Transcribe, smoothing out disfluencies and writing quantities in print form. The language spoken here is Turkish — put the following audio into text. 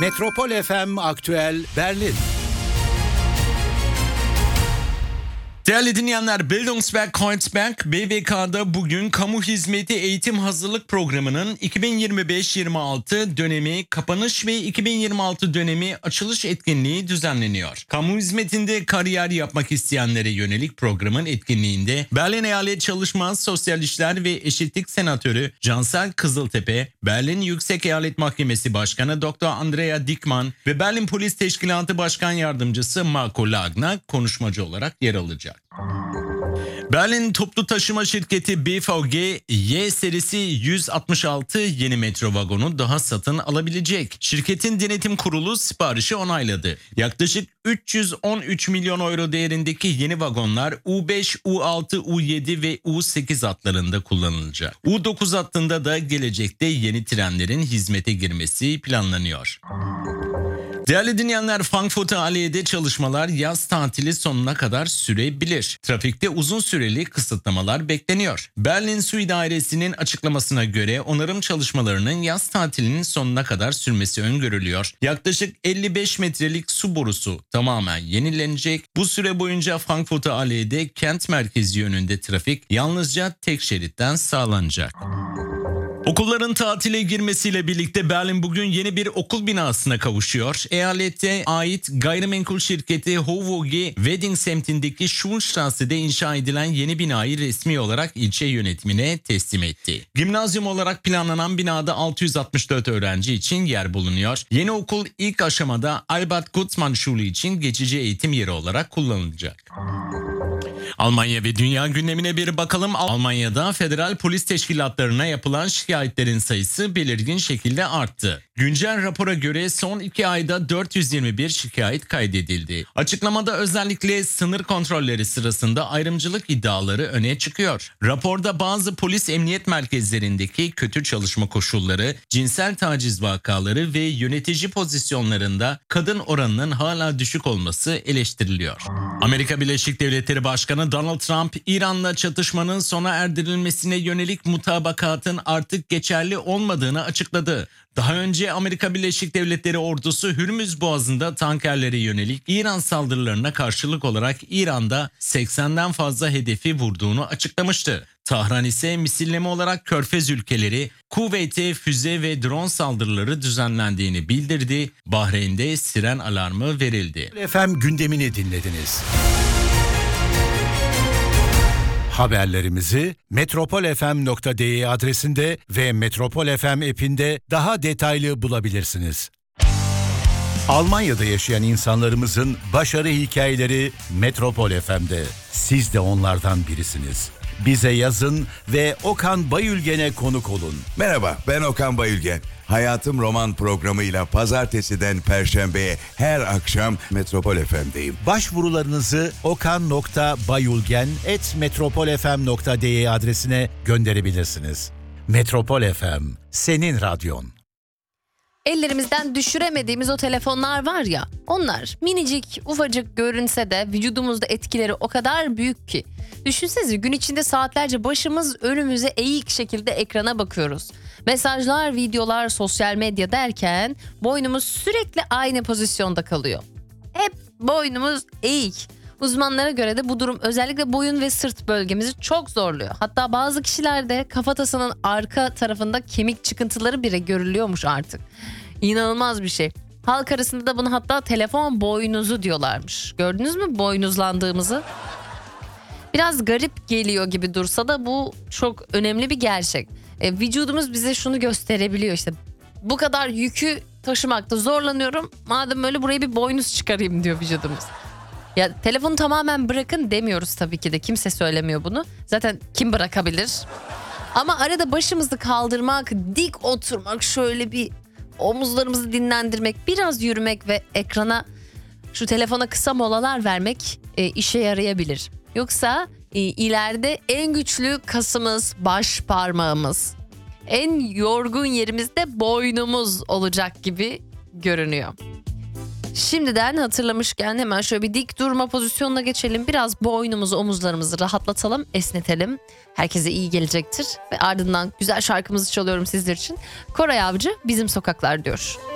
Metropol FM Aktüel Berlin. Değerli dinleyenler, Bildungswerk Kreuzberg BWK'da bugün Kamu Hizmeti Eğitim Hazırlık Programı'nın 2025-26 dönemi kapanış ve 2026 dönemi açılış etkinliği düzenleniyor. Kamu hizmetinde kariyer yapmak isteyenlere yönelik programın etkinliğinde Berlin Eyalet Çalışma, Sosyal İşler ve Eşitlik Senatörü Cansel Kızıltepe, Berlin Yüksek Eyalet Mahkemesi Başkanı Dr. Andrea Dickmann ve Berlin Polis Teşkilatı Başkan Yardımcısı Marco Lagna konuşmacı olarak yer alacak. Berlin Toplu Taşıma Şirketi BVG, Y serisi 166 yeni metro vagonu daha satın alabilecek. Şirketin denetim kurulu siparişi onayladı. Yaklaşık 313 milyon euro değerindeki yeni vagonlar U5, U6, U7 ve U8 hatlarında kullanılacak. U9 hattında da gelecekte yeni trenlerin hizmete girmesi planlanıyor. Değerli dinleyenler, Frankfurter Allei'de çalışmalar yaz tatili sonuna kadar sürebilir. Trafikte uzun süreli kısıtlamalar bekleniyor. Berlin Su İdaresi'nin açıklamasına göre onarım çalışmalarının yaz tatilinin sonuna kadar sürmesi öngörülüyor. Yaklaşık 55 metrelik su borusu tamamen yenilenecek. Bu süre boyunca Frankfurter Allei'de kent merkezi yönünde trafik yalnızca tek şeritten sağlanacak. Okulların tatile girmesiyle birlikte Berlin bugün yeni bir okul binasına kavuşuyor. Eyalete ait gayrimenkul şirketi HOVG Wedding semtindeki Schulstrasse'de inşa edilen yeni binayı resmi olarak ilçe yönetimine teslim etti. Gimnazyum olarak planlanan binada 664 öğrenci için yer bulunuyor. Yeni okul ilk aşamada Albert Gutmann Schule için geçici eğitim yeri olarak kullanılacak. Almanya ve dünya gündemine bir bakalım. Almanya'da federal polis teşkilatlarına yapılan şikayetlerin sayısı belirgin şekilde arttı. Güncel rapora göre son 2 ayda 421 şikayet kaydedildi. Açıklamada özellikle sınır kontrolleri sırasında ayrımcılık iddiaları öne çıkıyor. Raporda bazı polis emniyet merkezlerindeki kötü çalışma koşulları, cinsel taciz vakaları ve yönetici pozisyonlarında kadın oranının hala düşük olması eleştiriliyor. Amerika Birleşik Devletleri Başkanı Donald Trump, İran'la çatışmanın sona erdirilmesine yönelik mutabakatın artık geçerli olmadığını açıkladı. Daha önce Amerika Birleşik Devletleri ordusu Hürmüz Boğazı'nda tankerlere yönelik İran saldırılarına karşılık olarak İran'da 80'den fazla hedefi vurduğunu açıklamıştı. Tahran ise misilleme olarak Körfez ülkeleri Kuveyt'e füze ve drone saldırıları düzenlendiğini bildirdi. Bahreyn'de siren alarmı verildi. FM gündemini dinlediniz. Haberlerimizi metropolfm.de adresinde ve Metropol FM app'inde daha detaylı bulabilirsiniz. Almanya'da yaşayan insanlarımızın başarı hikayeleri Metropol FM'de. Siz de onlardan birisiniz. Bize yazın ve Okan Bayülgen'e konuk olun. Merhaba, ben Okan Bayülgen. Hayatım Roman programıyla pazartesiden perşembeye her akşam Metropol FM'deyim. Başvurularınızı okan.bayülgen@metropolfm.de adresine gönderebilirsiniz. Metropol FM, senin radyon. Ellerimizden düşüremediğimiz o telefonlar var ya, onlar minicik ufacık görünse de vücudumuzda etkileri o kadar büyük ki. Düşünsenize, gün içinde saatlerce başımız önümüze eğik şekilde ekrana bakıyoruz. Mesajlar, videolar, sosyal medya derken boynumuz sürekli aynı pozisyonda kalıyor. Hep boynumuz eğik. Uzmanlara göre de bu durum özellikle boyun ve sırt bölgemizi çok zorluyor. Hatta bazı kişilerde kafatasının arka tarafında kemik çıkıntıları bile görülüyormuş artık. İnanılmaz bir şey. Halk arasında da bunu hatta telefon boynuzu diyorlarmış. Gördünüz mü boynuzlandığımızı? Biraz garip geliyor gibi dursa da bu çok önemli bir gerçek. Vücudumuz bize şunu gösterebiliyor işte. Bu kadar yükü taşımakta zorlanıyorum. Madem öyle buraya bir boynuz çıkarayım diyor vücudumuz. Ya telefonu tamamen bırakın demiyoruz tabii ki de. Kimse söylemiyor bunu. Zaten kim bırakabilir? Ama arada başımızı kaldırmak, dik oturmak, şöyle bir omuzlarımızı dinlendirmek, biraz yürümek ve ekrana, şu telefona kısa molalar vermek işe yarayabilir. Yoksa ileride en güçlü kasımız baş parmağımız, en yorgun yerimiz de boynumuz olacak gibi görünüyor. Şimdiden hatırlamışken hemen şöyle bir dik durma pozisyonuna geçelim. Biraz boynumuzu, omuzlarımızı rahatlatalım, esnetelim. Herkese iyi gelecektir. Ve ardından güzel şarkımızı çalıyorum sizler için. Koray Avcı Bizim Sokaklar diyor.